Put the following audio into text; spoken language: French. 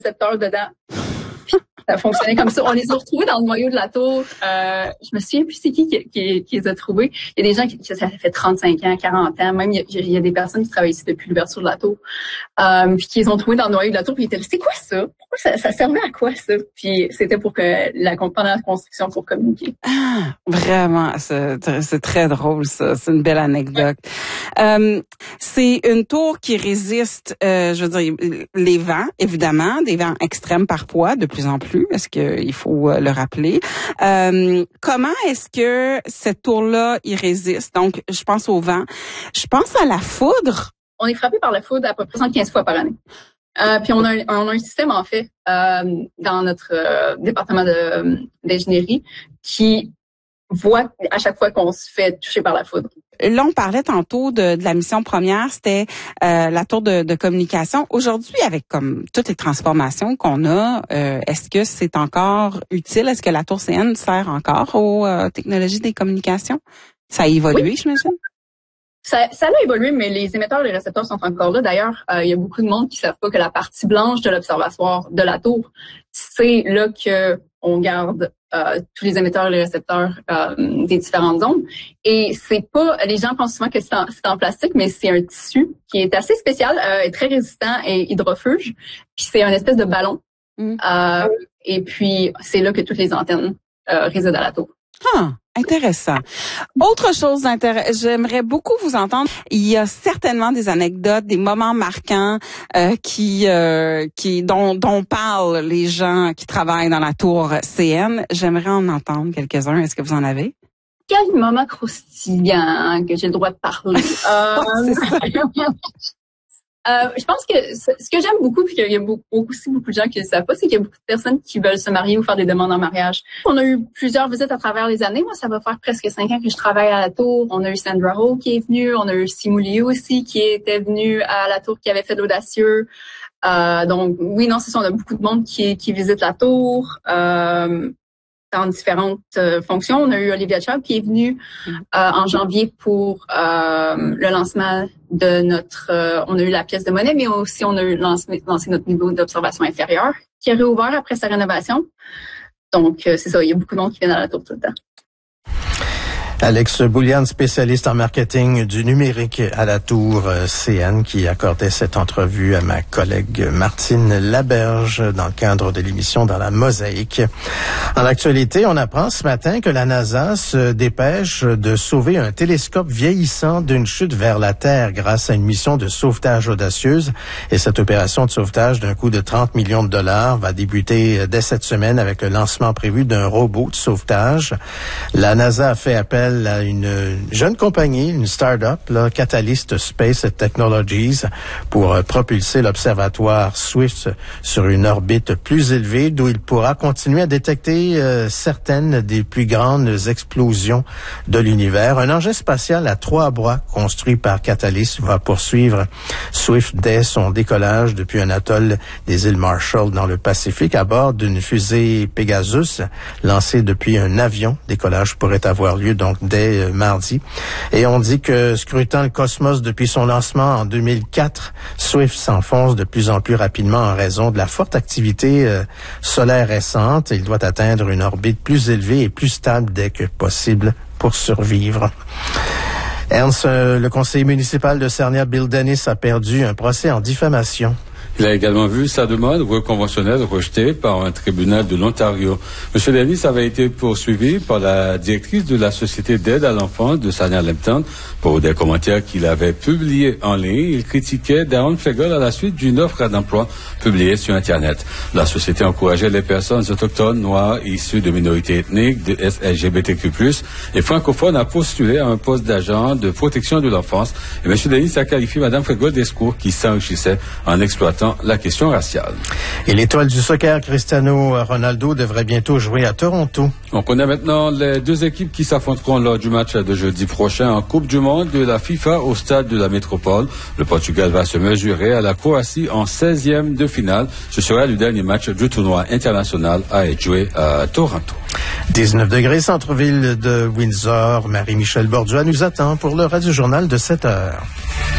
7 heures dedans. Ça fonctionnait comme ça. On les a retrouvés dans le noyau de la tour. Je me souviens plus c'est qui les a trouvés. Il y a des gens qui ça fait 35 ans, 40 ans. Même il y a des personnes qui travaillent ici depuis l'ouverture de la tour. Puis qui les ont trouvés dans le noyau de la tour. Puis ils étaient là, c'est quoi ça? Pourquoi ça servait à quoi ça? Puis c'était pour que pendant la construction pour communiquer. Ah, vraiment, c'est très drôle ça. C'est une belle anecdote. C'est une tour qui résiste, je veux dire, les vents, évidemment, des vents extrêmes parfois, de plus en plus, est-ce qu'il faut le rappeler. Comment est-ce que cette tour-là y résiste? Donc, je pense au vent. Je pense à la foudre. On est frappé par la foudre à peu près 115 fois par année. Puis on a un système, en fait, dans notre département d'ingénierie qui voit à chaque fois qu'on se fait toucher par la foudre. Là, on parlait tantôt de la mission première, c'était la tour de communication. Aujourd'hui, avec comme toutes les transformations qu'on a, est-ce que c'est encore utile? Est-ce que la tour CN sert encore aux technologies des communications? Ça a évolué, oui. J'imagine? Ça a évolué, mais les émetteurs et les récepteurs sont encore là. D'ailleurs, il y a beaucoup de monde qui savent pas que la partie blanche de l'observatoire de la tour, c'est là que on garde tous les émetteurs et les récepteurs des différentes zones. Et c'est pas, les gens pensent souvent que c'est en plastique, mais c'est un tissu qui est assez spécial, très résistant et hydrofuge. Puis c'est un espèce de ballon. Et puis c'est là que toutes les antennes résident à la tour. Ah, intéressant. Autre chose j'aimerais beaucoup vous entendre. Il y a certainement des anecdotes, des moments marquants dont parlent les gens qui travaillent dans la tour CN. J'aimerais en entendre quelques-uns. Est-ce que vous en avez? Quel moment croustillant que j'ai le droit de parler. Je pense que ce que j'aime beaucoup, puis qu'il y a aussi beaucoup de gens qui ne le savent pas, c'est qu'il y a beaucoup de personnes qui veulent se marier ou faire des demandes en mariage. On a eu plusieurs visites à travers les années. Moi, ça va faire presque 5 ans que je travaille à la tour. On a eu Sandra Ho qui est venue. On a eu Simouliou aussi qui était venu à la tour, qui avait fait l'audacieux. Donc, oui, non, c'est ça. On a beaucoup de monde qui visite la tour. Dans différentes fonctions. On a eu Olivia Chow qui est venue en janvier pour le lancement de on a eu la pièce de monnaie, mais aussi on a eu lancé notre niveau d'observation inférieure qui a réouvert après sa rénovation. Donc, c'est ça, il y a beaucoup de monde qui viennent à la tour tout le temps. Alex Bouliane, spécialiste en marketing du numérique à la tour CN, qui accordait cette entrevue à ma collègue Martine Laberge dans le cadre de l'émission Dans la Mosaïque. En actualité, on apprend ce matin que la NASA se dépêche de sauver un télescope vieillissant d'une chute vers la Terre grâce à une mission de sauvetage audacieuse. Et cette opération de sauvetage d'un coût de 30 millions de dollars va débuter dès cette semaine avec le lancement prévu d'un robot de sauvetage. La NASA a fait appel à une jeune compagnie, une start-up, Catalyst Space Technologies, pour propulser l'observatoire Swift sur une orbite plus élevée, d'où il pourra continuer à détecter certaines des plus grandes explosions de l'univers. Un engin spatial à 3 bras construit par Catalyst va poursuivre Swift dès son décollage depuis un atoll des îles Marshall dans le Pacifique à bord d'une fusée Pegasus lancée depuis un avion. Décollage pourrait avoir lieu donc dès mardi. Et on dit que scrutant le cosmos depuis son lancement en 2004, Swift s'enfonce de plus en plus rapidement en raison de la forte activité solaire récente. Il doit atteindre une orbite plus élevée et plus stable dès que possible pour survivre. Ernst, le conseiller municipal de Sarnia, Bill Dennis, a perdu un procès en diffamation. Il a également vu sa demande conventionnelle rejetée par un tribunal de l'Ontario. M. Dennis avait été poursuivi par la directrice de la Société d'aide à l'enfance de Sarnia-Lambton pour des commentaires qu'il avait publiés en ligne. Il critiquait Darren Flegel à la suite d'une offre d'emploi publiée sur Internet. La société encourageait les personnes autochtones, noires, issues de minorités ethniques, de LGBTQ+, et francophones à postuler à un poste d'agent de protection de l'enfance. Et M. Dennis a qualifié Mme Flegel d'escroc qui s'enrichissait en exploitant la question raciale. Et l'étoile du soccer, Cristiano Ronaldo, devrait bientôt jouer à Toronto. On connaît maintenant les 2 équipes qui s'affronteront lors du match de jeudi prochain en Coupe du Monde de la FIFA au stade de la Métropole. Le Portugal va se mesurer à la Croatie en 16e de finale. Ce sera le dernier match du tournoi international à être joué à Toronto. 19 degrés, centre-ville de Windsor. Marie-Michel Borduas nous attend pour le Radio-Journal de 7 heures.